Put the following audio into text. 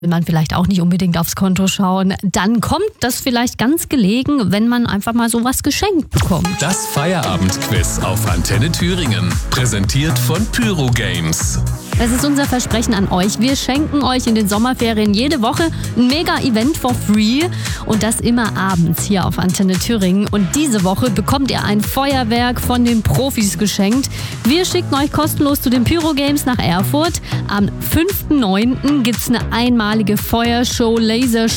will man vielleicht auch nicht unbedingt aufs Konto schauen, dann kommt das vielleicht ganz gelegen, wenn man einfach mal sowas geschenkt bekommt. Das Feierabendquiz auf Antenne Thüringen, präsentiert von Pyro Games. Das ist unser Versprechen an euch. Wir schenken euch in den Sommerferien jede Woche ein Mega-Event for free und das immer abends hier auf Antenne Thüringen. Und diese Woche bekommt ihr ein Feuerwerk von den Profis geschenkt. Wir schicken euch kostenlos zu den Pyro Games nach Erfurt. Am 5.9. gibt es eine einmalige Feuershow, Lasershow